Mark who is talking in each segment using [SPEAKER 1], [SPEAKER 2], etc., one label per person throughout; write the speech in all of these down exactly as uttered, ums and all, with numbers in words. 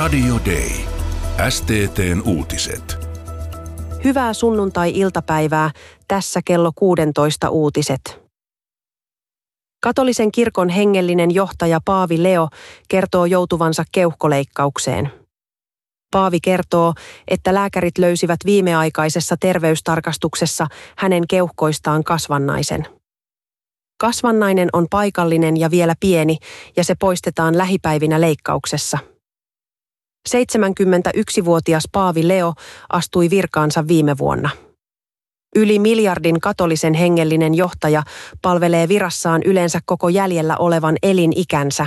[SPEAKER 1] Radio Day. S T T:n uutiset.
[SPEAKER 2] Hyvää sunnuntai-iltapäivää. Tässä kello kuusitoista uutiset. Katolisen kirkon hengellinen johtaja Paavi Leo kertoo joutuvansa keuhkoleikkaukseen. Paavi kertoo, että lääkärit löysivät viimeaikaisessa terveystarkastuksessa hänen keuhkoistaan kasvannaisen. Kasvannainen on paikallinen ja vielä pieni, ja se poistetaan lähipäivinä leikkauksessa. seitsemänkymmentäyksivuotias Paavi Leo astui virkaansa viime vuonna. Yli miljardin katolisen hengellinen johtaja palvelee virassaan yleensä koko jäljellä olevan elinikänsä.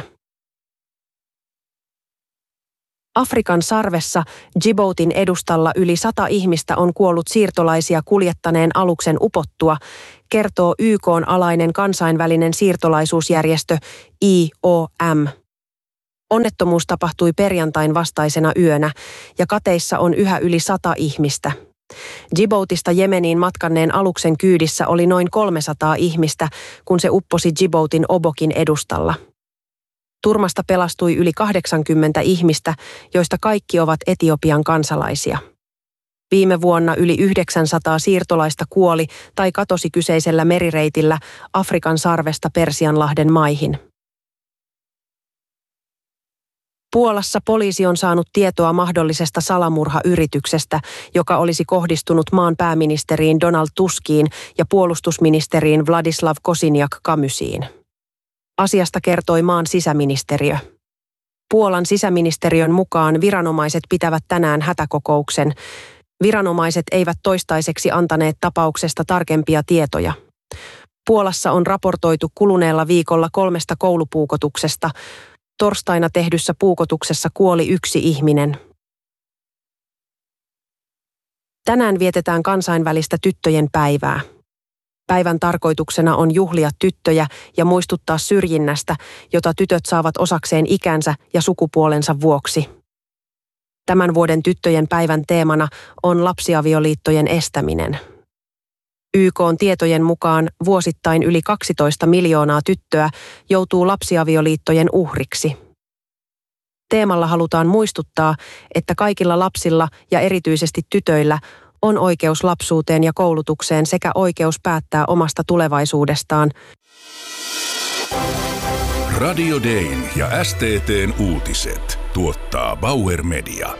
[SPEAKER 2] Afrikan sarvessa Djiboutin edustalla yli sata ihmistä on kuollut siirtolaisia kuljettaneen aluksen upottua, kertoo Y K:n alainen kansainvälinen siirtolaisuusjärjestö I O M. Onnettomuus tapahtui perjantain vastaisena yönä ja kateissa on yhä yli sata ihmistä. Djiboutista Jemeniin matkanneen aluksen kyydissä oli noin kolmesataa ihmistä, kun se upposi Djiboutin Obokin edustalla. Turmasta pelastui yli kahdeksankymmentä ihmistä, joista kaikki ovat Etiopian kansalaisia. Viime vuonna yli yhdeksänsataa siirtolaista kuoli tai katosi kyseisellä merireitillä Afrikan sarvesta Persianlahden maihin. Puolassa poliisi on saanut tietoa mahdollisesta salamurhayrityksestä, joka olisi kohdistunut maan pääministeriin Donald Tuskiin ja puolustusministeriin Władysław Kosiniak-Kamysiin. Asiasta kertoi maan sisäministeriö. Puolan sisäministeriön mukaan viranomaiset pitävät tänään hätäkokouksen. Viranomaiset eivät toistaiseksi antaneet tapauksesta tarkempia tietoja. Puolassa on raportoitu kuluneella viikolla kolmesta koulupuukotuksesta. Torstaina tehdyssä puukotuksessa kuoli yksi ihminen. Tänään vietetään kansainvälistä tyttöjen päivää. Päivän tarkoituksena on juhlia tyttöjä ja muistuttaa syrjinnästä, jota tytöt saavat osakseen ikänsä ja sukupuolensa vuoksi. Tämän vuoden tyttöjen päivän teemana on lapsiavioliittojen estäminen. Y K:n tietojen mukaan vuosittain yli kaksitoista miljoonaa tyttöä joutuu lapsiavioliittojen uhriksi. Teemalla halutaan muistuttaa, että kaikilla lapsilla ja erityisesti tytöillä on oikeus lapsuuteen ja koulutukseen sekä oikeus päättää omasta tulevaisuudestaan.
[SPEAKER 1] Radio Dayn ja S T T:n uutiset tuottaa Bauer Media.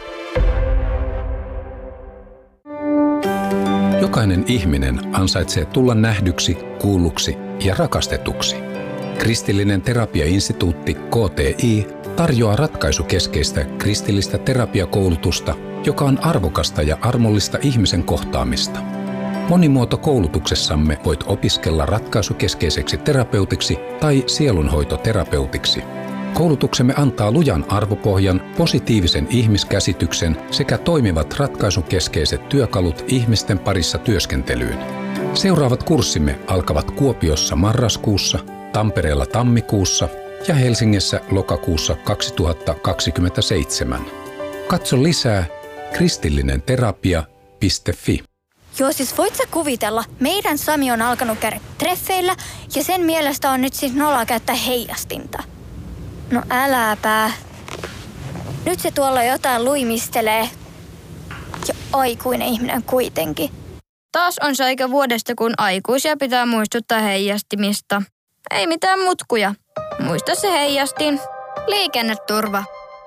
[SPEAKER 3] Jokainen ihminen ansaitsee tulla nähdyksi, kuulluksi ja rakastetuksi. Kristillinen terapiainstituutti K T I tarjoaa ratkaisukeskeistä kristillistä terapiakoulutusta, joka on arvokasta ja armollista ihmisen kohtaamista. Monimuotokoulutuksessamme voit opiskella ratkaisukeskeiseksi terapeutiksi tai sielunhoitoterapeutiksi. Koulutuksemme antaa lujan arvopohjan, positiivisen ihmiskäsityksen sekä toimivat ratkaisukeskeiset työkalut ihmisten parissa työskentelyyn. Seuraavat kurssimme alkavat Kuopiossa marraskuussa, Tampereella tammikuussa ja Helsingissä lokakuussa kaksituhattakaksikymmentäseitsemän. Katso lisää kristillinenterapia piste fi.
[SPEAKER 4] Joo, siis voit sä kuvitella, meidän Sami on alkanut käydä treffeillä ja sen mielestä on nyt siis nolla käyttää heijastinta. No äläpä. Nyt se tuolla jotain luimistelee. Ja aikuinen ihminen kuitenkin.
[SPEAKER 5] Taas on se aika vuodesta, kun aikuisia pitää muistuttaa heijastimista. Ei mitään mutkuja. Muista se heijastin. Liikenneturva.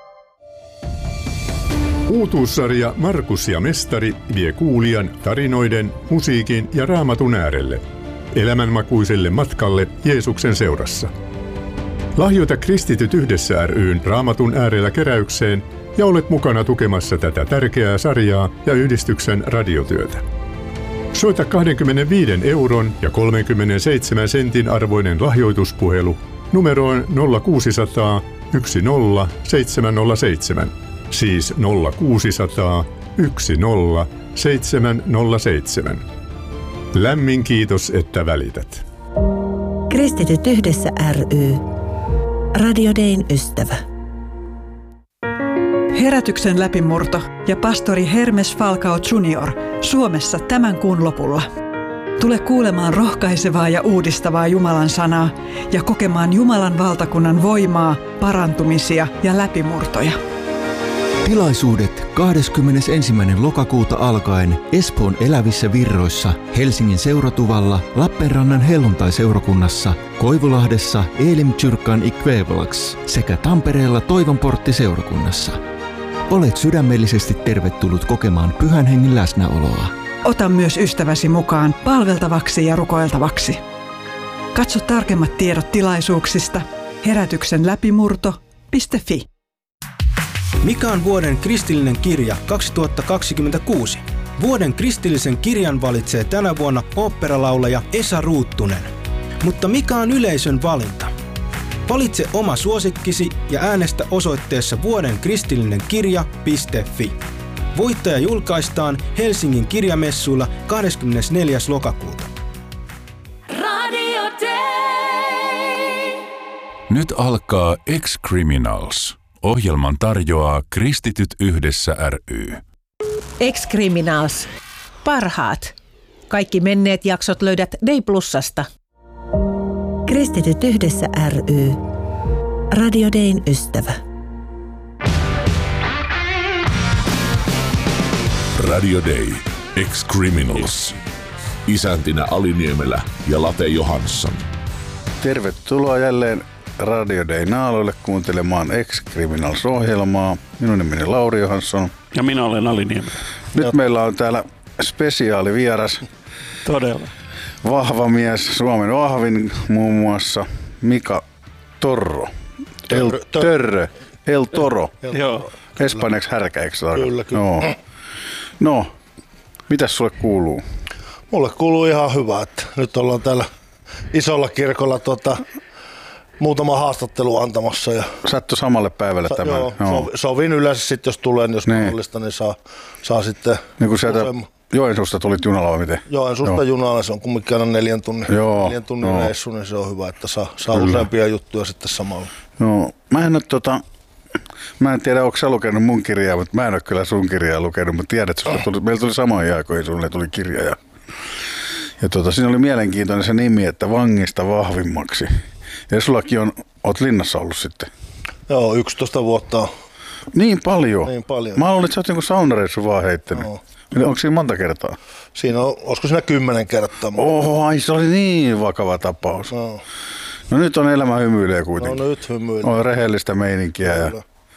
[SPEAKER 6] Uutuussarja Markus ja Mestari vie kuulijan tarinoiden, musiikin ja raamatun äärelle. Elämänmakuiselle matkalle Jeesuksen seurassa. Lahjoita Kristityt yhdessä ry:n Raamatun äärellä keräykseen ja olet mukana tukemassa tätä tärkeää sarjaa ja yhdistyksen radiotyötä. Soita kaksikymmentäviisi euron ja kolmekymmentäseitsemän sentin arvoinen lahjoituspuhelu numeroon nolla kuusisataa yksi nolla seitsemän nolla seitsemän, siis nolla kuusisataa yksi nolla seitsemän nolla seitsemän. Lämmin kiitos, että välität.
[SPEAKER 7] Kristityt yhdessä ry. Radio Dayn ystävä.
[SPEAKER 8] Herätyksen läpimurto ja pastori Hermes Falcao junior Suomessa tämän kuun lopulla. Tule kuulemaan rohkaisevaa ja uudistavaa Jumalan sanaa ja kokemaan Jumalan valtakunnan voimaa, parantumisia ja läpimurtoja.
[SPEAKER 9] Tilaisuudet kahdeskymmenesensimmäinen lokakuuta alkaen Espoon Elävissä Virroissa, Helsingin Seuratuvalla, Lappeenrannan Helluntai-seurakunnassa, Koivulahdessa Elim-Kyrkan Ikvävelax sekä Tampereella Toivonportti-seurakunnassa. Olet sydämellisesti tervetullut kokemaan Pyhän Hengen läsnäoloa.
[SPEAKER 8] Ota myös ystäväsi mukaan palveltavaksi ja rukoiltavaksi. Katso tarkemmat tiedot tilaisuuksista herätyksen läpimurto piste fi.
[SPEAKER 10] Mikä on vuoden kristillinen kirja kaksituhattakaksikymmentäkuusi? Vuoden kristillisen kirjan valitsee tänä vuonna oopperalaulaja Esa Ruuttunen. Mutta mikä on yleisön valinta? Valitse oma suosikkisi ja äänestä osoitteessa vuoden kristillinen kirja piste fi. Voittaja julkaistaan Helsingin kirjamessuilla kahdeskymmenesneljäs lokakuuta.
[SPEAKER 1] Radio Day. Nyt alkaa Ex-Criminals. Ohjelman tarjoaa Kristityt yhdessä ry.
[SPEAKER 7] Ex-Criminals. Parhaat. Kaikki menneet jaksot löydät Day Plusasta. Kristityt yhdessä ry. Radio Dayn ystävä.
[SPEAKER 1] Radio Day. Ex-Criminals. Isäntinä Ali Niemelä ja Late Johansson.
[SPEAKER 11] Tervetuloa jälleen Radio Day naaloille kuuntelemaan Ex-Criminals-ohjelmaa. Minun nimeni Lauri Johansson.
[SPEAKER 12] Ja minä olen Ali Niemelä.
[SPEAKER 11] Nyt ja meillä on täällä spesiaalivieras.
[SPEAKER 12] Todella.
[SPEAKER 11] Vahva mies, Suomen vahvin muun muassa Mika Torro. El Törrö. El Toro.
[SPEAKER 12] Joo.
[SPEAKER 11] Espanjaksi härkä, eikö se
[SPEAKER 13] Kyllä, kyllä.
[SPEAKER 11] No. no, mitäs sulle kuuluu?
[SPEAKER 13] Mulle kuuluu ihan hyvä, että nyt ollaan täällä isolla kirkolla tuota, muutama haastattelu antamassa. Ja
[SPEAKER 11] Sattu samalle päivälle
[SPEAKER 13] sa-
[SPEAKER 11] tämän?
[SPEAKER 13] Joo, joo. Sovin yleensä sitten, jos tulee, niin jos niin. mahdollista, niin saa, saa sitten
[SPEAKER 11] niin kun sieltä
[SPEAKER 13] useamman.
[SPEAKER 11] Joensuusta tulit junalla vai miten?
[SPEAKER 13] Joensuusta joo. junalla, se on kumminkin aina neljän tunnin,
[SPEAKER 11] joo,
[SPEAKER 13] neljän tunnin
[SPEAKER 11] joo.
[SPEAKER 13] reissu, niin se on hyvä, että saa, saa useampia juttuja sitten samalla.
[SPEAKER 11] No, mä en ole tota, mä en tiedä, onko sä lukenut mun kirjaa, mutta mä en ole kyllä sun kirjaa lukenut, mutta tiedät, että tuli, meillä tuli samoin aikoihin, sulle tuli kirja. Ja, ja tota, siinä oli mielenkiintoinen se nimi, että vangista vahvimmaksi. Ja sullakin on, oot linnassa ollut sitten.
[SPEAKER 13] Joo, yksitoista vuotta.
[SPEAKER 11] Niin paljon?
[SPEAKER 13] Niin paljon.
[SPEAKER 11] Mä luulin, että sä oot joku saunareissu vaan heittänyt. No. Onko siinä monta kertaa?
[SPEAKER 13] Siinä on, olisiko siinä kymmenen kertaa.
[SPEAKER 11] Oho, ai se oli niin vakava tapaus.
[SPEAKER 13] No,
[SPEAKER 11] no nyt on elämä hymyilee kuitenkin.
[SPEAKER 13] No nyt hymyilee.
[SPEAKER 11] On rehellistä meininkiä. Ja,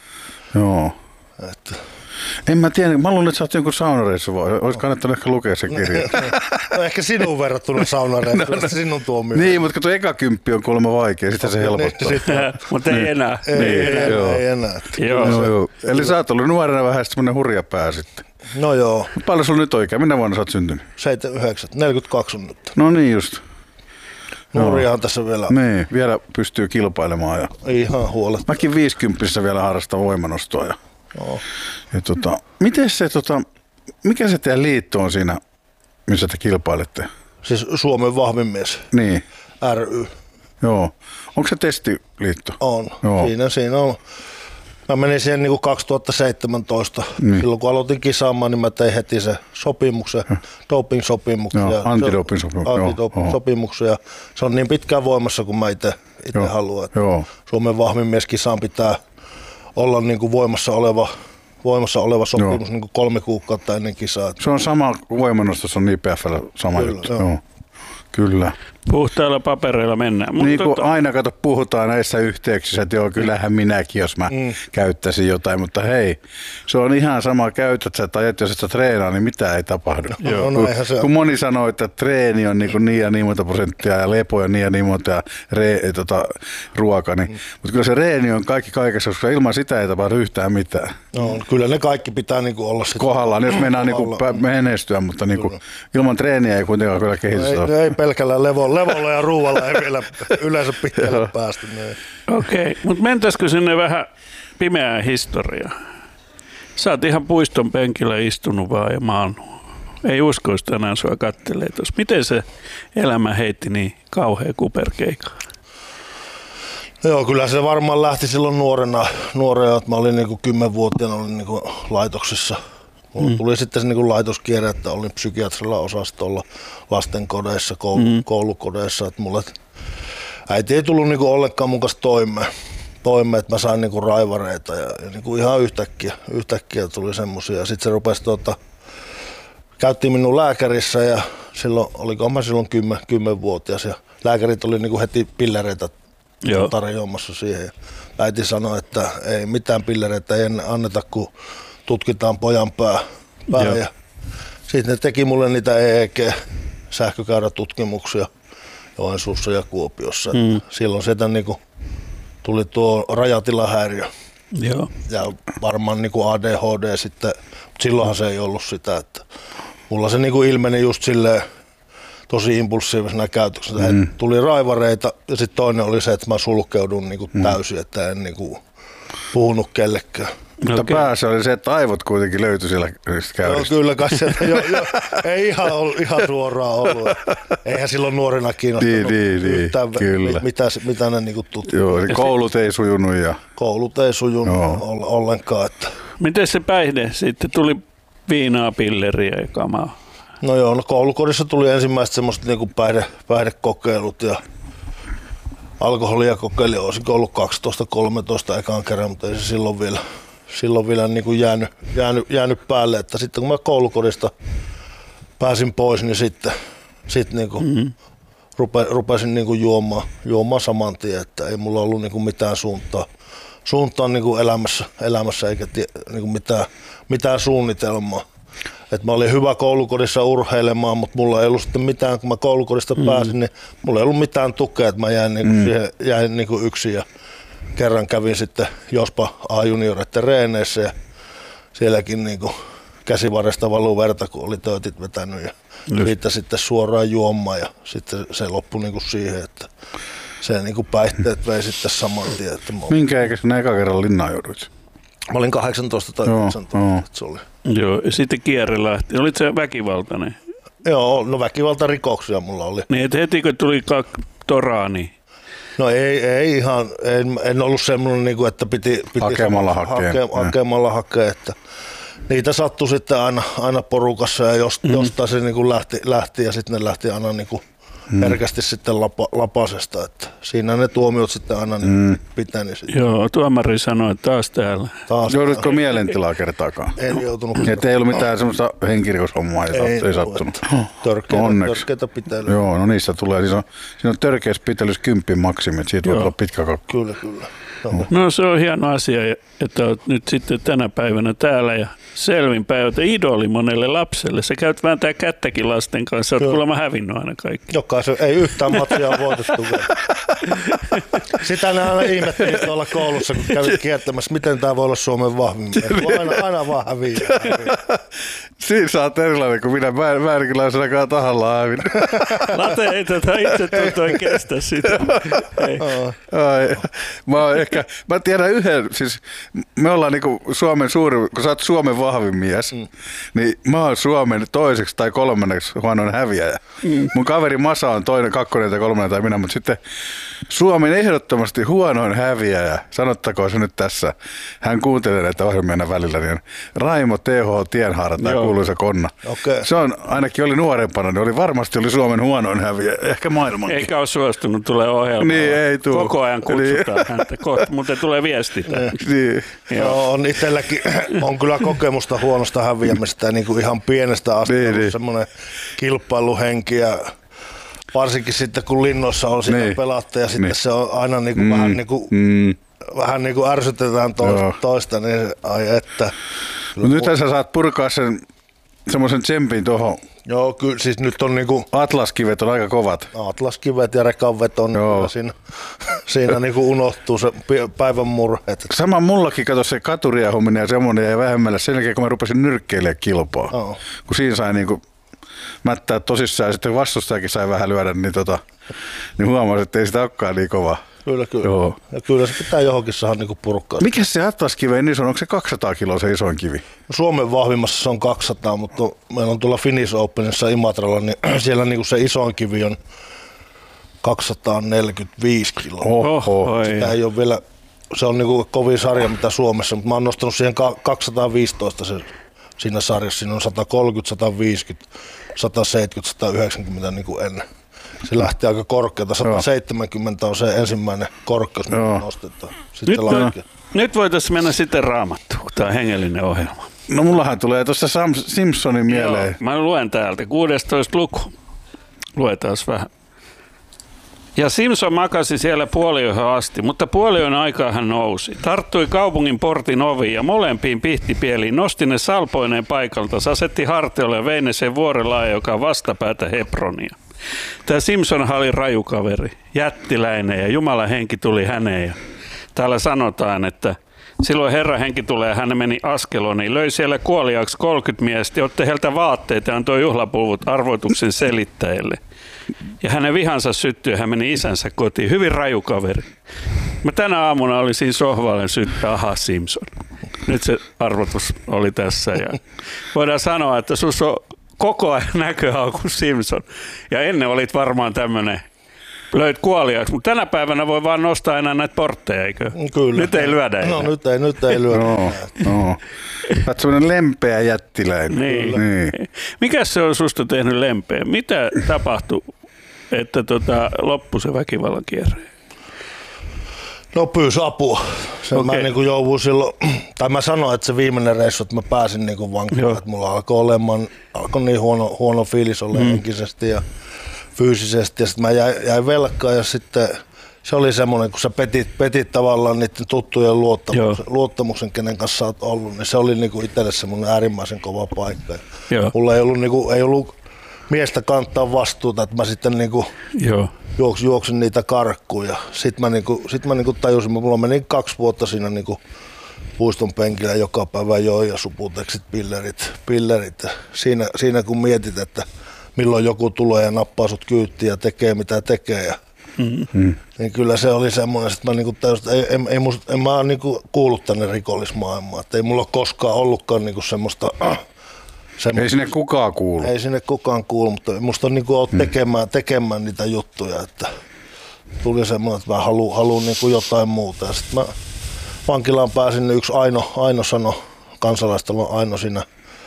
[SPEAKER 11] joo.
[SPEAKER 13] Että.
[SPEAKER 11] En mä tiedä, mä luulen, että sä oot jonkun saunareissu vaan. Olisi kannattanut ehkä lukea se kirja.
[SPEAKER 13] No ehkä sinun verrattuna saunareissu, no, no. sinun tuomio.
[SPEAKER 11] Niin, mutta tuo eka kymppi on kuulemma vaikea, sitä se helpottaa.
[SPEAKER 12] Mutta ei enää.
[SPEAKER 13] Ei,
[SPEAKER 11] niin,
[SPEAKER 13] ei, ei,
[SPEAKER 11] joo.
[SPEAKER 13] ei enää.
[SPEAKER 11] Joo. Joo, joo. Eli sä oot ollut nuorena vähän semmoinen hurja pää sitten.
[SPEAKER 13] No joo.
[SPEAKER 11] Paljon sulla nyt oikein? Minä vuonna sä oot syntynyt?
[SPEAKER 13] seitsemänkymmentäyhdeksän, neljäkymmentäkaksi on nyt.
[SPEAKER 11] No niin just.
[SPEAKER 13] Nuoriahan tässä vielä.
[SPEAKER 11] Niin, vielä pystyy kilpailemaan. Ja
[SPEAKER 13] ihan huolet.
[SPEAKER 11] Mäkin viisikymppisessä vielä harrastan voimanostoa. Ja,
[SPEAKER 13] no.
[SPEAKER 11] ja tota, miten se, tota, mikä se teidän liitto on siinä, missä te kilpailette?
[SPEAKER 13] Siis Suomen vahvin mies.
[SPEAKER 11] Niin.
[SPEAKER 13] ry.
[SPEAKER 11] Joo. Onko se testiliitto?
[SPEAKER 13] On.
[SPEAKER 11] Joo.
[SPEAKER 13] Siinä, siinä on. Mä menin siihen niin kuin kaksituhattaseitsemäntoista. Niin. Silloin kun aloitin kisaamaan, niin mä tein heti se sopimuksen, doping-sopimuksen.
[SPEAKER 11] Joo, antidoping-sopimuksen.
[SPEAKER 13] Antidoping-sopimuksen. Ja se on niin pitkään voimassa, kun mä itse haluan. Suomen vahvin mies kisaan pitää olla niin kuin voimassa oleva, voimassa oleva sopimus niin kuin kolme kuukautta ennen kisaa.
[SPEAKER 11] Se on sama voimannostus, on I P F:llä sama Kyllä, juttu. Joo. Joo. Kyllä.
[SPEAKER 12] Puhtailla papereilla mennään.
[SPEAKER 11] Niin kuin tota... aina kato, puhutaan näissä yhteyksissä, että joo, kyllähän minäkin, jos mä mm. käyttäisin jotain, mutta hei, se on ihan sama, käytät sä tai et, jos et sä treenaa, niin mitään ei tapahdu.
[SPEAKER 13] No, no,
[SPEAKER 11] kun, kun moni sanoo, että treeni on niin, niin ja niin monta prosenttia ja lepo on niin ja niin monta ja re, tota, ruoka, niin, mm. mutta kyllä se reeni on kaikki kaikessa, koska ilman sitä ei tapahdu yhtään mitään.
[SPEAKER 13] No, kyllä ne kaikki pitää niin kuin olla sitten
[SPEAKER 11] kohdallaan, jos mennään niin kuin menestyä, mutta niin kuin, ilman treeniä ei kuitenkaan kyllä kehitystä
[SPEAKER 13] ole. Ei pelkällä levolla, levolla ja ruualla ei vielä yleensä pitkälle päästy.
[SPEAKER 12] Okei, okay, mutta mentäisikö sinne vähän pimeään historiaan? Sä oot ihan puiston penkillä istunut vaan ja mä oon, ei uskoisi tänään sua kattelee tuossa. Miten se elämä heitti niin kauhean kuperkeikaa?
[SPEAKER 13] Joo, kyllä se varmaan lähti silloin nuorena, nuorena että mä olin niinku kymmenvuotiaana olin niinku laitoksessa. Mulla mm. tuli sitten se niin kuin laitoskierre, että olin psykiatrilla osastolla lastenkodeissa, koulu, mm. koulukodeissa. Että mulle äiti ei tullut niin kuin ollenkaan mun kanssa toimeen. toimeen, että mä sain niinku raivareita ja, ja niinku ihan yhtäkkiä, yhtäkkiä tuli semmosia. Sitten se rupesi tuota, käyttiin minun lääkärissä ja silloin, olikohan mä silloin kymmen, kymmenvuotias ja lääkärit oli niinku heti pillereitä tarjoamassa siihen. Ja äiti sanoi, että ei mitään pillereitä ei anneta, kun tutkitaan pojan pää. pää. Ja sitten ne teki mulle niitä E E G-sähkökäyrätutkimuksia Joensuussa ja Kuopiossa. Mm. Silloin sieltä niinku tuli tuo rajatilahäiriö.
[SPEAKER 12] Joo.
[SPEAKER 13] Ja varmaan niinku A D H D sitten, mutta silloinhan se ei ollut sitä. Että mulla se niinku ilmeni just silleen tosi impulsiivisena käytöksenä. Mm. Tuli raivareita ja sitten toinen oli se, että mä sulkeudun niinku mm. täysin, että en niinku puhunut kellekään.
[SPEAKER 11] Mutta okay. Päässä oli se, että aivot kuitenkin löytyi siellä käyristä.
[SPEAKER 13] Joo, kyllä kai sieltä jo, jo, ei ihan, ihan suoraan ollut. Eihän silloin nuorena kiinnostanut
[SPEAKER 11] niin, niin,
[SPEAKER 13] yhtään,
[SPEAKER 11] kyllä.
[SPEAKER 13] mitä, mitä ne niinku tutkivat.
[SPEAKER 11] Joo, koulut ei sujunut. Ja...
[SPEAKER 13] Koulut ei sujunut no. ollenkaan. Että...
[SPEAKER 12] Miten se päihde sitten? Tuli viinaa, pilleriä ja kamaa?
[SPEAKER 13] No joo, no koulukodissa tuli ensimmäiset semmoiset niinku päihde, päihdekokeilut ja alkoholia kokeili. Olisiko ollut kaksitoista kolmetoista ekaan kerran, mutta ei se silloin vielä... Silloin vielä niin kuin jäänyt, jäänyt, jäänyt päälle, että sitten kun mä koulukodista pääsin pois, niin sitten, sitten niin kuin mm-hmm. rupe, rupesin niin kuin juomaan, juomaan saman tien, että ei mulla ollut niin kuin mitään suuntaa, suuntaa niin kuin elämässä, elämässä eikä tie, niin kuin mitään, mitään suunnitelmaa. Et mä olin hyvä koulukodissa urheilemaan, mutta mulla ei ollut sitten mitään, kun mä koulukodista mm-hmm. pääsin, niin mulla ei ollut mitään tukea, että mä jäin, niin kuin mm-hmm. siihen, jäin niin kuin yksin. Ja kerran kävin sitten Jospa A-junioreiden reeneissä ja sielläkin niin kuin käsivarresta valuu verta, kun oli töötit vetänyt ja siitä sitten suoraan juomaan ja sitten se loppui niin kuin siihen, että se niin kuin päihteet vei sitten saman tien. Että mä...
[SPEAKER 11] Minkä ikäisenä eka kerran linnaan jouduit?
[SPEAKER 13] Mä olin kahdeksantoista tai yhdeksäntoista. Se oli.
[SPEAKER 12] Joo, ja sitten kierre lähti. Olit se väkivaltainen?
[SPEAKER 13] Joo, no väkivaltarikoksia mulla oli.
[SPEAKER 12] Niin, että heti kun tuli toraa, niin...
[SPEAKER 13] No ei, ei ihan, en, en ollut semmoinen, että piti, piti
[SPEAKER 11] hakemalla hakea.
[SPEAKER 13] Hake, hakemalla hakea, että niitä sattui sitten aina, aina porukassa ja jost, mm. jostain se niin kuin lähti, lähti ja sitten ne lähti aina niin kuin mm. herkästi sitten lapa, lapasesta, että siinä ne tuomiot sitten aina niin mm. piteni. Sitten.
[SPEAKER 12] Joo, tuomari sanoi, että taas täällä.
[SPEAKER 13] Taas
[SPEAKER 11] Joudutko täällä. Mielentilaa kertaakaan?
[SPEAKER 13] En joutunut.
[SPEAKER 11] Että ei ollut mitään semmoista henkirikoshommaa, ei, ei, ei sattunut.
[SPEAKER 13] Törkeitä, törkeitä pitelyä.
[SPEAKER 11] Joo, no niissä tulee. Siinä on, siinä on törkeässä pitelyssä kympin maksimi, että siitä Joo. voi olla pitkä kakku.
[SPEAKER 13] Kyllä, kyllä.
[SPEAKER 12] No. no se on hieno asia, että olet nyt sitten tänä päivänä täällä ja selvin päivä idoli monelle lapselle. Sä käyt vääntää kättäkin lasten kanssa, olet kuulemma hävinnyt aina kaikki.
[SPEAKER 13] Jokaisen, ei yhtään matsia voitettu vielä. Sitä ne aina ihmettiin tuolla koulussa, kun kävit kiertämässä, miten tämä voi olla Suomen vahvin. Aina, aina vaan häviää.
[SPEAKER 11] Siinä sä oot erilainen kuin minä, mä en, mä en kyllä olisi ainakaan tahallaan hävinnyt.
[SPEAKER 12] Late ei tätä itse tuntua kestä sitä.
[SPEAKER 11] Ai, mä oon ehkä, mä tiedän yhden, siis me ollaan niinku Suomen suuri, kun sä oot Suomen vahvin mies, mm. niin mä oon Suomen toiseksi tai kolmanneksi huonoin häviäjä. Mm. Mun kaveri Masa on toinen, kakkonen tai kolmannen tai minä, mutta sitten Suomen ehdottomasti huonoin häviäjä, sanottakoon se nyt tässä, hän kuuntelee näitä ohjelmia välillä, niin Raimo T H Tienhaara, tämä kuuluisa konna. Okay. Se on, ainakin oli nuorempana, niin oli varmasti oli Suomen huonoin häviäjä, ehkä maailmankin.
[SPEAKER 12] Eikä ole suostunut tulee ohjelmaan.
[SPEAKER 11] Niin, ei tuu.
[SPEAKER 12] Koko ajan kutsutaan niin. häntä, kohta, mutta tulee viesti.
[SPEAKER 11] Niin.
[SPEAKER 13] Joo, on itselläkin, on kyllä kokemusta huonosta häviämistä, niin kuin ihan pienestä asti niin, niin. semmoinen kilpailuhenki ja varsinkin sitten kun linnoissa on sitä niin. pelattu ja sitten niin. se on aina niin kuin mm. vähän niin kuin, mm. vähän niin kuin ärsytetään toista, toista niin ai että.
[SPEAKER 11] Mutta nythän sä saat purkaa sen semmoisen tsempin tuohon.
[SPEAKER 13] Joo, kyllä siis nyt on niinku...
[SPEAKER 11] Atlaskivet on aika kovat.
[SPEAKER 13] Atlaskivet ja rekanveto on siinä, siinä niinku unohtuu se päivän murheet.
[SPEAKER 11] Sama mullakin, kato se katuriahuminen ja semmoinen jäi vähemmällä sen jälkeen, kun mä rupesin nyrkkeilemään kilpaa. Oh. Kun siinä sai niinku mättää tosissaan ja sitten vastustajakin sai vähän lyödä, niin, tota, niin huomasin, että ei sitä olekaan niin kovaa.
[SPEAKER 13] Kyllä, kyllä. Joo. Ja kyllä se pitää johonkin saada niinku purkkaa.
[SPEAKER 11] Mikä se atlaskiven iso on? Onko se kaksisataa kiloa se isoin kivi?
[SPEAKER 13] Suomen vahvimmassa se on kaksisataa, mutta meillä on tuolla Finnish Openissa Imatralla, niin siellä niinku se isoin kivi on kaksisataaneljäkymmentäviisi kiloa.
[SPEAKER 11] Oho.
[SPEAKER 13] Sitä ei ole vielä, se on niinku kovin sarja mitä Suomessa, mutta mä oon nostanut siihen kaksisataaviisitoista se, siinä sarjassa. Siinä on sata kolmekymmentä, sata viisikymmentä, sata seitsemänkymmentä, sata yhdeksänkymmentä niin kuin ennen. se lähti aika korkealta. sata seitsemänkymmentä on se ensimmäinen korkeus, mitä nostetaan. Sitten
[SPEAKER 12] nyt, nyt voitaisiin mennä sitten Raamattuun, kun tämä on hengellinen ohjelma.
[SPEAKER 11] No mullahan tulee tuossa Sam Simpsonin mieleen.
[SPEAKER 12] Joo, mä luen täältä, kuudestoista luku. Luetaan vähän. Ja Simpson makasi siellä puoliyöhön asti, mutta puoliyön aikaa hän nousi. Tarttui kaupungin portin oviin ja molempiin pihtipieliin, nosti ne salpoineen paikalta, asetti hartiolle ja vei ne sen vuorelaaja, joka on vastapäätä Hebronia. Tämä Simpson oli rajukaveri, jättiläinen ja Jumalan henki tuli häneen. Ja täällä sanotaan, että silloin Herran henki tulee ja hän meni Askeloniin, löi siellä kuoliaaksi kolmekymmentä miestä, otti heiltä vaatteita ja antoi juhlapuvut arvoituksen selittäjille. Ja hänen vihansa syttyi ja hän meni isänsä kotiin. Hyvin raju kaveri. Mä tänä aamuna olin siinä sohvalla ja syttyi, aha Simpson. Nyt se arvotus oli tässä. Ja voidaan sanoa, että sus on koko ajan näköala kuin Simpson. Ja ennen olit varmaan tämmöinen, löit kuoliaaksi, mutta tänä päivänä voi vaan nostaa enää näitä portteja, eikö?
[SPEAKER 13] Kyllä.
[SPEAKER 12] Nyt ei lyödä enää.
[SPEAKER 13] No nyt ei, nyt ei lyödä.
[SPEAKER 11] No, no. Olet semmoinen lempeä jättiläinen.
[SPEAKER 12] Niin. niin. Mikäs se on susta tehnyt lempeä? Mitä tapahtui, että tota, loppui se väkivallan kierre?
[SPEAKER 13] No pyysi apua. Sen okay. Mä niin jouduin silloin, tai mä sanoin, että se viimeinen reissu, että mä pääsin niin vankilaan, että mulla alkoi olemaan, alkoi niin huono, huono fiilis olla mm. henkisesti ja fyysisesti, ja sitten mä jäin, jäin velkaan, ja sitten se oli semmoinen, kun sä petit, petit tavallaan niiden tuttujen luottamuksen, luottamuksen, kenen kanssa sä oot ollut, niin se oli niinku itselle semmoinen äärimmäisen kova paikka. Mulla ei ollut, niinku, ei ollut miestä kantaa vastuuta, että mä sitten niinku juoksin, juoksin niitä karkkuun, ja sit mä, niinku, sit mä niinku tajusin, mulla meni kaksi vuotta siinä niinku puiston penkillä joka päivä join ja suputeksit, pillerit, pillerit. Siinä, siinä kun mietit, että milloin joku tulee ja nappaa sut kyyttiin ja tekee mitä tekee. Ja, mm-hmm. Niin kyllä se oli semmoinen, että mä niinku tajusin, että ei, en, ei musta, en mä niinku kuullut tänne rikollismaailmaan. Että ei mulla ole koskaan ollutkaan niinku semmoista... semmoista.
[SPEAKER 11] Ei sinne kukaan kuulu.
[SPEAKER 13] Ei sinne kukaan kuulu, mutta musta on niinku ollut tekemään, tekemään niitä juttuja. Että tuli semmoinen, että mä haluan, haluan niinku jotain muuta. Ja sit mä vankilaan pääsin, niin yksi Aino, Aino sanoi, kansalaistalon Aino siinä.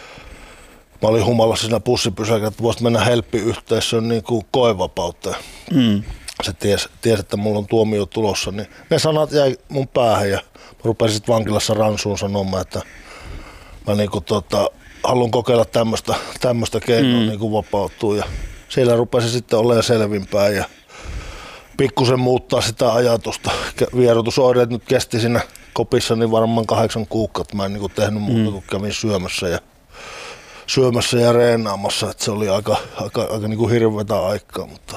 [SPEAKER 13] Mä olin humalassa siinä bussipysäkillä, että voisit mennä helppiyhteisöön niin kuin koevapautta. Mm. Se tiesi, ties, että mulla on tuomio tulossa, niin ne sanat jäi mun päähän ja mä rupesin sitten vankilassa ransuun sanomaan, että mä niin kuin, tota, haluan kokeilla tämmöistä, tämmöistä keinoa mm. niin kuin vapautua. Ja siellä rupesin sitten olemaan selvinpäin ja pikkusen muuttaa sitä ajatusta. Vierotusoireet nyt kesti siinä kopissa niin varmaan kahdeksan kuukautta. Mä en niin kuin tehnyt muuta kuin kävin syömässä ja syömässä ja reenaamassa, että se oli aika, aika, aika niin kuin hirveätä aikaa, mutta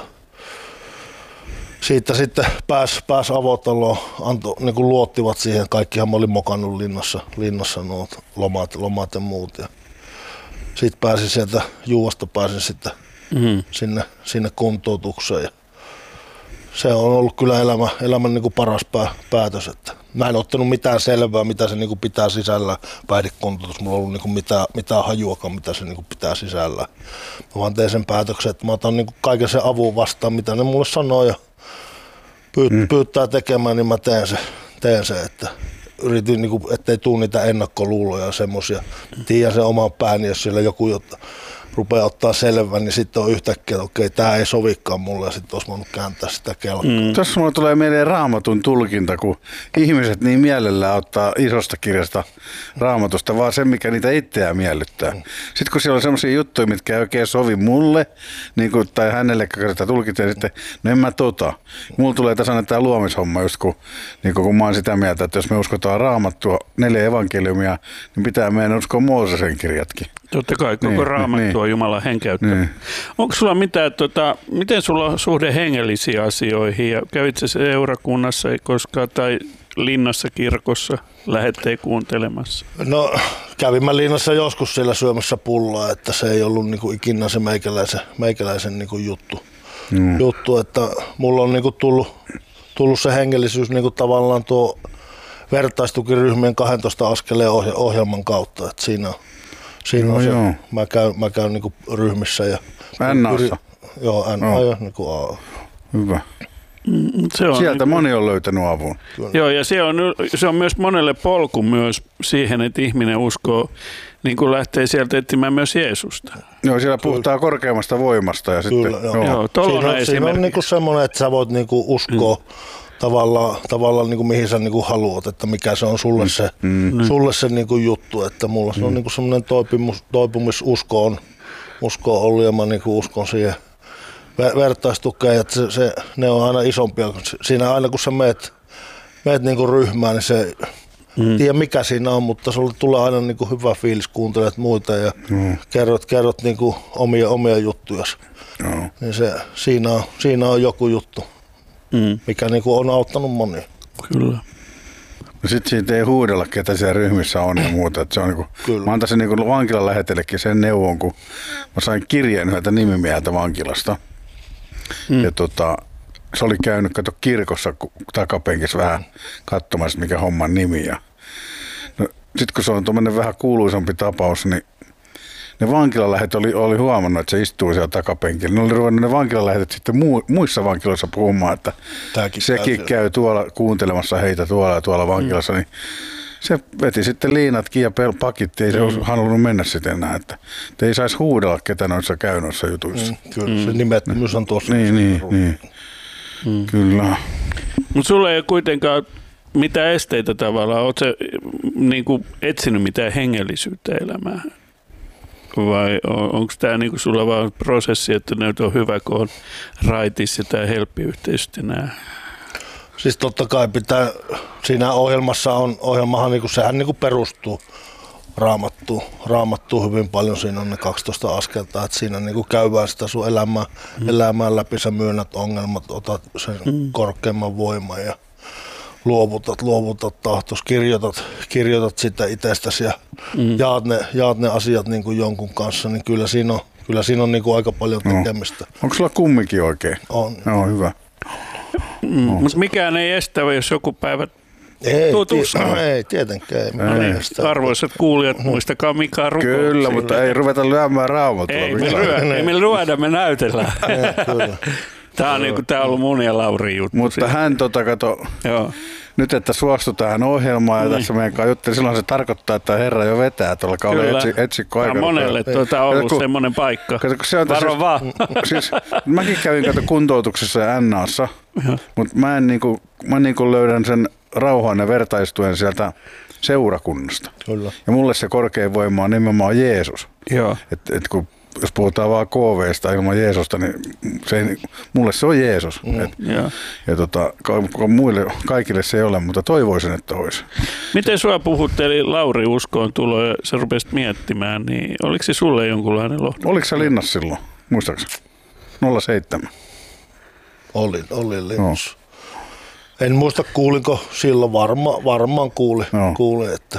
[SPEAKER 13] siitä sitten pääsi pääs avotaloon, antoi, niin kuin luottivat siihen, kaikkihan mä olin mokannut linnassa, linnassa nuo lomat, lomat ja muut. Ja sitten pääsin sieltä juuasta, pääsin sitten mm-hmm. sinne, sinne kuntoutukseen. Ja se on ollut kyllä elämä, elämän niin kuin paras pää, päätös, että mä en ottanut mitään selvää, mitä se niin kuin pitää sisällä päihdekuntoutus. Mulla ei ollut niin kuin mitään, mitään hajuakaan, mitä se niin kuin pitää sisällä. Mä vaan tein sen päätöksen, että mä otan niin kuin kaiken sen avun vastaan, mitä ne mulle sanoo ja pyyt, mm. pyytää tekemään, niin mä teen se, teen se että yritin, niin kuin, ettei tule niitä ennakkoluuloja ja semmoisia. Tiedän sen oman pääni, jos siellä joku jotta rupeaa ottaa selvän, niin sitten on yhtäkkiä, että okei, tämä ei sovikaan mulle ja sitten olisi voinut kääntää sitä kelkaa.
[SPEAKER 11] Mm. Tässä mulle tulee mieleen Raamatun tulkinta, kun ihmiset niin mielellään ottaa isosta kirjasta Raamatusta, vaan se, mikä niitä itseään miellyttää. Mm. Sitten kun siellä on semmoisia juttuja, mitkä ei oikein sovi mulle, niin kuin, tai hänelle sitä tulkitsee, sitten no en mä tota. Mulla tulee tasainen tämä luomishomma, just kun, niin kun mä oon sitä mieltä, että jos me uskotaan Raamattua, neljä evankeliumia, niin pitää meidän uskoa Moosesen kirjatkin.
[SPEAKER 12] Totta kai, koko niin, Raamattu on niin. Jumalan henkäyttä. Niin. Onko sulla mitään, tota, miten sulla on suhde hengellisiin asioihin ja kävit sä seurakunnassa koskaan tai linnassa kirkossa lähettei kuuntelemassa?
[SPEAKER 13] No kävin mä linnassa joskus siellä syömässä pullaa, että se ei ollut niinku ikinä se meikäläisen, meikäläisen niinku juttu. Mm. juttu, että mulla on niinku tullut, tullut se hengellisyys niinku tavallaan tuo vertaistukiryhmien kahdentoista askeleen ohjelman kautta, että siinä Siinä on no, se, mä käyn, mä käyn niinku ryhmissä ja...
[SPEAKER 11] N A S?
[SPEAKER 13] Joo, N A S,
[SPEAKER 11] oh.
[SPEAKER 13] niinku A.
[SPEAKER 11] Hyvä.
[SPEAKER 12] Se on
[SPEAKER 11] Sieltä
[SPEAKER 12] niin,
[SPEAKER 11] moni on löytänyt avun.
[SPEAKER 12] Joo, ja se on, se on myös monelle polku myös siihen, että ihminen uskoo, niin kuin lähtee sieltä etsimään myös Jeesusta.
[SPEAKER 11] Joo, siellä puhutaan korkeammasta voimasta. Ja
[SPEAKER 13] Kyllä,
[SPEAKER 11] sitten,
[SPEAKER 13] joo.
[SPEAKER 12] Joo,
[SPEAKER 13] siinä on, siinä on niinku semmoinen, että sä voit niinku uskoa mm. tavallaan, tavallaan niinku mihin sä niinku haluat, että mikä se on sulle se, mm. sulle se niinku juttu. Että mulla se on mm. niinku semmoinen toipumus, toipumisusko on, usko on ollut ja mä niinku uskon siihen vertaistukeen, että se, se, ne on aina isompia. Siinä aina kun sä meet, meet niinku ryhmään, niin se mm. tiedä mikä siinä on, mutta sulle tulee aina niinku hyvä fiilis, kuuntelet muita ja mm. kerrot, kerrot niinku omia, omia juttuja. Mm. Niin se, siinä, on, siinä on joku juttu, mm. mikä niinku on auttanut monia.
[SPEAKER 12] Kyllä.
[SPEAKER 11] No sit siitä ei huudella, ketä siellä ryhmissä on ja muuta. Että se on niinku, mä antaisin niinku vankilan lähetellekin sen neuvon, kun mä sain kirjeen yhdeltä nimimieheltä vankilasta. Mm. Ja tota, se oli käynyt kato kirkossa takapenkissä vähän katsomassa, mikä homman nimi. Ja no, sitten kun se on tuommoinen vähän kuuluisampi tapaus, niin ne vankilalähet oli, oli huomannut, että se istuu siellä takapenkillä. Ne oli ruvennut ne vankilalähetet sitten muu, muissa vankiloissa puhumaan, että Tämäkin sekin käy, käy tuolla kuuntelemassa heitä tuolla ja tuolla vankilassa. Mm. Niin se veti sitten liinatkin ja pakit, ei se mm. halunnut mennä sitten enää. Että ei saisi huudella, ketä noissa käy noissa jutuissa.
[SPEAKER 13] Mm, kyllä, mm. se nimettömyys on tuossa.
[SPEAKER 11] Niin, niin, niin. Mm. Kyllä.
[SPEAKER 12] Mutta sulla ei kuitenkaan mitään esteitä tavallaan. Oletko sä niin kuin etsinyt mitään hengellisyyttä elämään? Vai on, onko tämä niin kuin sulla vaan prosessi, että nyt on hyvä, kun on raitis ja tämä helppiyhteisöt ja nämä?
[SPEAKER 13] Siis totta kai pitää, siinä ohjelmassa on, ohjelmahan niin kuin, sehän niin kuin perustuu raamattuun, raamattuun hyvin paljon, siinä on ne kaksitoista askelta, että siinä niin kuin käydään sitä sun elämää, mm. elämää läpi, sä myönnät ongelmat, otat sen mm. korkeamman voiman ja luovutat, luovutat tahtos, kirjoitat, kirjoitat sitä itsestäsi ja mm. jaat, ne, jaat ne asiat niin kuin jonkun kanssa, niin kyllä siinä on, kyllä siinä on niin kuin aika paljon tekemistä.
[SPEAKER 11] No. Onko sulla kumminkin oikein?
[SPEAKER 13] On.
[SPEAKER 11] No, hyvä.
[SPEAKER 12] Mm, no. Mutta mikään ei estä, jos joku päivä
[SPEAKER 13] ei, tii- ei tietenkään. Ei,
[SPEAKER 12] ei. Arvoisat kuulijat, muistakaa mikä rukous.
[SPEAKER 11] Kyllä, mutta ei ruveta lyömään raamattua.
[SPEAKER 12] Ei, me lyö, ei me lyödä, me näytellään. Tämä on, niin tää on ollut mun ja Laurin juttu.
[SPEAKER 11] Mutta siitä. Hän tota, kato, Joo. nyt että suostui tähän ohjelmaan ja niin. tässä meidän kanssa jutteli, silloin se tarkoittaa, että Herra jo vetää tuolla kauden etsi, etsikkoaikana.
[SPEAKER 12] Tämä on monelle tuota ollut kun, semmoinen paikka. Kato, se on Varo vaan.
[SPEAKER 11] Siis, mäkin kävin kato kuntoutuksessa ja N A:ssa, mutta mä, en, niinku, mä niinku löydän sen rauhan ja vertaistuen sieltä seurakunnasta. Kyllä. Ja mulle se korkein voima on nimenomaan Jeesus. Joo. Et, et kun jos puhutaan vaan K V:stä ilman Jeesusta, niin se ei, mulle se on Jeesus. Mm, Et, ja ja tota, muille, kaikille se ei ole, mutta toivoisin, että olisi.
[SPEAKER 12] Miten sua puhutteli Lauri uskoon tulo ja sä rupesit miettimään, niin oliko se sulle jonkunlainen lohdu?
[SPEAKER 11] Oliko se linnassa silloin, muistaakseni? nolla seitsemän
[SPEAKER 13] Olin, olin linnassa. No. En muista kuulinko silloin, varma, varmaan kuulin, no. kuulin että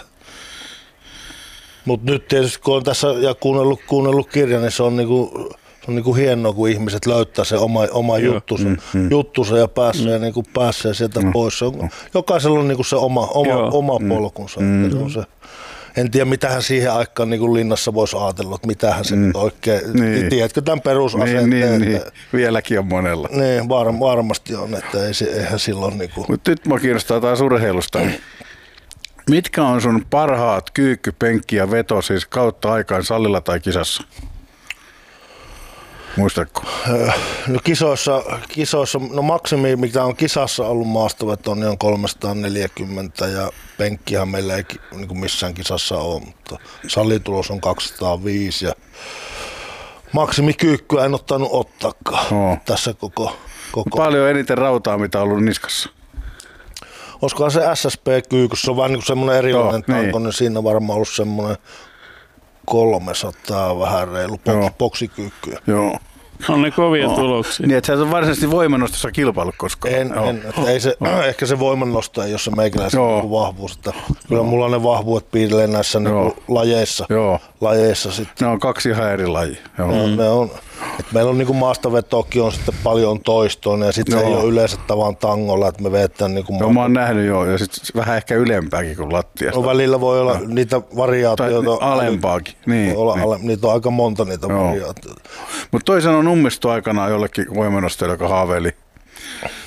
[SPEAKER 13] mutta nyt tietysti kun on tässä ja kuunnellut, kuunnellut kirjan, niin se on, niinku, se on niinku hienoa, kun ihmiset löytää se oma, oma juttusa, mm, mm. juttusa ja pääsee, mm. niinku, pääsee sieltä mm. pois. Se on, jokaisella on niinku se oma, oma, oma mm. polkunsa. Mm. Se on se. En tiedä, mitähän siihen aikaan niin linnassa voisi ajatella, että mitähän se mm. oikein, niin. tiedätkö tämän perusasenteen?
[SPEAKER 11] Niin, niin, niin. Vieläkin on monella.
[SPEAKER 13] Niin, var, varmasti on, että ei, eihän silloin... Niin kuin...
[SPEAKER 11] Mutta nyt mä kiinnostaa taas urheilusta. Mitkä on sun parhaat kyykky, penkki ja veto siis kautta aikaan salilla tai kisassa? Muistatko?
[SPEAKER 13] No kisoissa, kisoissa, no maksimi mitä on kisassa ollut maastoveto, niin on kolmesataaneljäkymmentä ja penkkihän meillä ei niin kuin missään kisassa ole, mutta salitulos on kaksisataaviisi ja maksimikyykkyä en ottanut ottaakaan no. tässä koko, koko...
[SPEAKER 11] Paljon eniten rautaa, mitä on ollut niskassa?
[SPEAKER 13] Olisikohan se S S P-kyyky, se on vähän niin kuin semmoinen erilainen tanko, niin. niin siinä on varmaan ollut semmoinen kolmesataa vähän reilu boksikyykkyä.
[SPEAKER 11] Joo.
[SPEAKER 12] On ne kovia no. tuloksia.
[SPEAKER 11] Niin, että sä et ole varsinaisesti voimannostossa kilpailu koskaan.
[SPEAKER 13] En, no. en että ei se, no. ehkä se voimannosto ei ole se meikäläisen no. vahvuus. Että kyllä no. mulla ne vahvuudet piilee näissä no. niin lajeissa. Joo. lajeissa sitten.
[SPEAKER 11] Ne on kaksi ihan eri lajia.
[SPEAKER 13] Joo. Mm. Ne on, että meillä on niin kuin maastavetoakin on sitten paljon toistoon ja sitten no. se ei ole yleensä tavan tangolla, että me vetään niin kuin...
[SPEAKER 11] No, mä oon nähnyt joo ja sitten vähän ehkä ylempääkin kuin lattiasta.
[SPEAKER 13] No välillä voi olla no. niitä variaatioita.
[SPEAKER 11] Tai alempaakin. Niin,
[SPEAKER 13] olla,
[SPEAKER 11] niin.
[SPEAKER 13] Ale, niitä on aika monta niitä no. variaatioita.
[SPEAKER 11] Mutta toisen on ummistu aikanaan jollekin voimannostajalle, joka haaveili,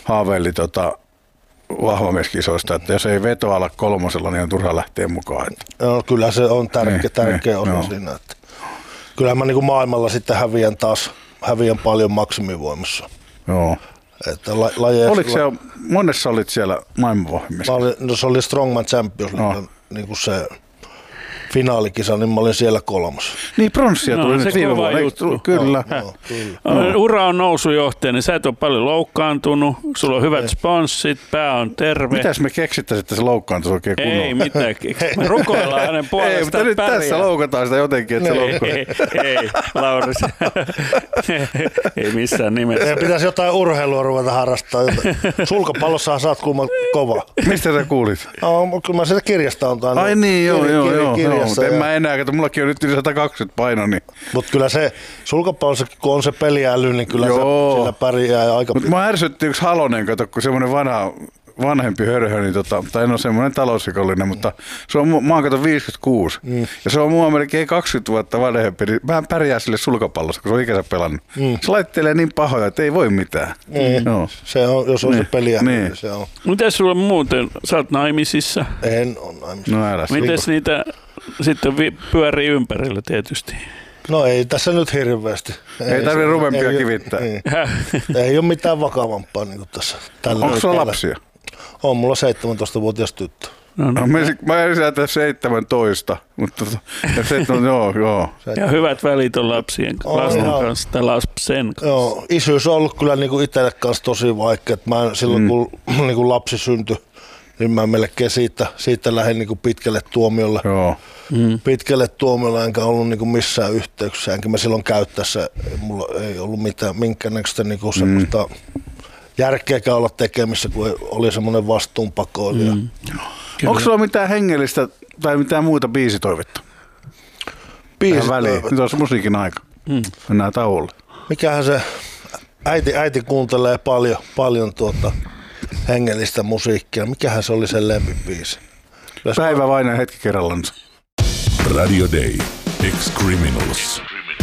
[SPEAKER 11] haaveili tota, vahvamieskisoista, että jos ei veto ala kolmosella, niin on turha lähteä mukaan.
[SPEAKER 13] Joo, kyllä se on tärkeä,
[SPEAKER 11] niin,
[SPEAKER 13] tärkeä
[SPEAKER 11] niin,
[SPEAKER 13] osa
[SPEAKER 11] joo.
[SPEAKER 13] siinä. Että kyllä mä niin kuin maailmalla sitten häviän taas, häviän paljon maksimivoimassa.
[SPEAKER 11] Joo.
[SPEAKER 13] Että la, lajeissa,
[SPEAKER 11] Oliko se, monessa olit siellä maailmanvahvimmissa?
[SPEAKER 13] No se oli Strongman Champions, no. niin kuin se finaalikisa, niin mä olin siellä kolmas.
[SPEAKER 11] Niin pronssia
[SPEAKER 12] No,
[SPEAKER 11] tuli
[SPEAKER 12] se
[SPEAKER 11] nyt viime
[SPEAKER 12] kova
[SPEAKER 11] vuonna.
[SPEAKER 12] juttu.
[SPEAKER 11] Kyllä.
[SPEAKER 13] No, no, kyllä.
[SPEAKER 12] No. Ura on nousujohtaja, niin sä et ole paljon loukkaantunut, sulla on hyvät sponssit, pää on terve.
[SPEAKER 11] Mitäs me keksittäisiin, että se loukkaantuisi oikein kunnolla?
[SPEAKER 12] Ei mitään keksitä. Me rukoillaan hänen puolestaan.
[SPEAKER 11] Ei, mutta nyt
[SPEAKER 12] pärjää.
[SPEAKER 11] tässä loukataan sitä jotenkin, että se loukkaa.
[SPEAKER 12] Ei, ei, Lauris. Ei missään nimessä.
[SPEAKER 13] Ei pitäisi jotain urheilua ruveta harrastaa. Sulkapallossahan saat kuulemma kova.
[SPEAKER 11] Mistä sä kuulit?
[SPEAKER 13] No, kyllä mä sieltä kirjasta on tainnut.
[SPEAKER 11] Ai niin, joo,
[SPEAKER 13] kir-
[SPEAKER 11] joo,
[SPEAKER 13] kir-
[SPEAKER 11] joo, joo, mutta en
[SPEAKER 13] ja...
[SPEAKER 11] mä enää, kato, mullakin on nyt yli sata kaksikymmentä paino, niin...
[SPEAKER 13] Mutta kyllä se sulkapallossakin, kun on se peliäly, niin kyllä
[SPEAKER 11] joo.
[SPEAKER 13] se sillä pärjää aika...
[SPEAKER 11] Mutta mä ärsytti yksi Halonen, kato, kun semmoinen vanha, vanhempi hörhö, niin tota, tai en ole semmoinen talousrikollinen, mutta se on, mä oon kato viisikymmentäkuusi, mm. ja se on mua melkein kaksikymmentä vuotta vanhempi, niin mä pärjää sille sulkapallossa, kun se on ikänsä pelannut. Mm. Se laittelee niin pahoja, että ei voi mitään.
[SPEAKER 13] Niin.
[SPEAKER 11] No.
[SPEAKER 13] Se on, jos on
[SPEAKER 11] niin.
[SPEAKER 13] se peliäly,
[SPEAKER 11] niin.
[SPEAKER 13] niin se on.
[SPEAKER 12] Mites sulla muuten? Sä oot naimisissa?
[SPEAKER 13] En ole naimisissa.
[SPEAKER 11] No älä.
[SPEAKER 12] Mites niitä sitten vi- pyörii ympärillä tietysti?
[SPEAKER 13] No ei tässä nyt hirveästi.
[SPEAKER 11] Ei, ei tarvitse rumempia kivittää.
[SPEAKER 13] Ei, ei ole mitään vakavampaa niin kuin tässä.
[SPEAKER 11] Onko sulla lapsia?
[SPEAKER 13] On mulla seitsemäntoistavuotias tyttö.
[SPEAKER 12] No, no.
[SPEAKER 11] No, mä mä en säätä seitsemäntoista, mutta seitsemän, joo, joo.
[SPEAKER 12] Ja hyvät välit on lapsien lasten
[SPEAKER 13] oh,
[SPEAKER 12] kanssa tai lapsen kanssa.
[SPEAKER 13] Joo, isyys on ollut kyllä niin kuin itselle kanssa tosi vaikea. Mä en, silloin mm. kun niin kuin lapsi syntyi, niin mä melkein siitä, siitä lähdin niin kuin pitkälle tuomiolle.
[SPEAKER 11] Joo.
[SPEAKER 12] Mm.
[SPEAKER 13] Pitkälle tuomiolle enkä ollut niin kuin missään yhteyksissä. Enkä mä silloin käyttäessä, mulla ei ollut mitään, minkäännäköistä niin kuin semmoista mm. järkeäkään olla tekemissä, kun oli semmoinen vastuunpakoilija. Mm.
[SPEAKER 11] Onko sulla mitään hengellistä tai mitään muuta biisitoivetta? Biisitoivetta? Nyt on se musiikin aika. Mm. Mennään tauolle.
[SPEAKER 13] Mikähän se, äiti, äiti kuuntelee paljon, paljon tuota hengellistä musiikkia. Mikähän se oli sen lempibiisi?
[SPEAKER 11] Päivä vain ja hetki kerrallansa.
[SPEAKER 1] Radio Day. Ex-Criminals.